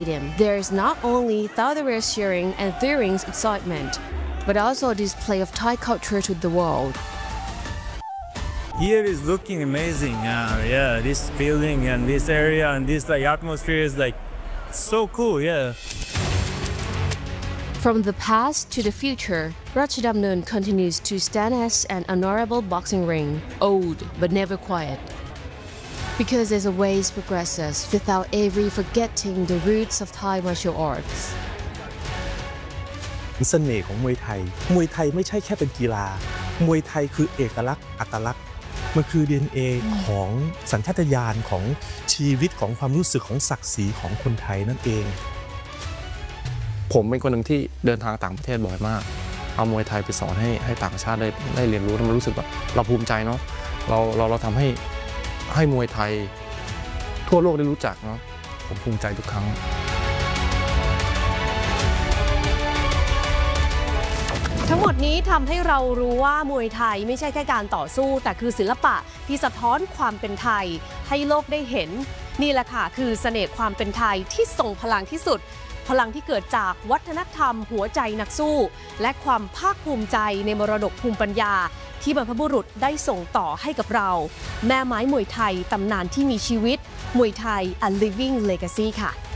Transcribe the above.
There is not only thunderous cheering and thrilling excitement, but also a display of Thai culture to the world. Here is looking amazing. Yeah, this feeling and this area and this atmosphere is so cool. Yeah. From the past to the future, Ratchadamnern continues to stand as an honorable boxing ring, old but never quiet. Because as the ways progresses, without ever forgetting the roots of Thai martial arts. เสน่ห์ของมวยไทยไม่ใช่แค่เป็นกีฬามวยไทยคือเอกลักษณ์อัตลักษณ์มันคือ DNA ของสัญชาตญาณของชีวิตของความรู้สึกของศักดิ์ศรีของคนไทยนั่นเองผมเป็นคนหนึ่งที่เดินทางต่างประเทศบ่อยมากเอามวยไทยไปสอนให้ต่างชาติได้เรียนรู้แล้วมันรู้สึกแบบเราภูมิใจเนาะเราทำให้มวยไทยทั่วโลกได้รู้จักเนาะผมภูมิใจทุกครั้งทั้งหมดนี้ทำให้เรารู้ว่ามวยไทยไม่ใช่แค่การต่อสู้แต่คือศิลปะที่สะท้อนความเป็นไทยให้โลกได้เห็นนี่แหละค่ะคือเสน่ห์ความเป็นไทยที่ทรงพลังที่สุดพลังที่เกิดจากวัฒนธรรมหัวใจนักสู้และความภาคภูมิใจในมรดกภูมิปัญญาที่บรรพบุรุษได้ส่งต่อให้กับเราแม่ไม้มวยไทยตำนานที่มีชีวิตมวยไทย A Living Legacy ค่ะ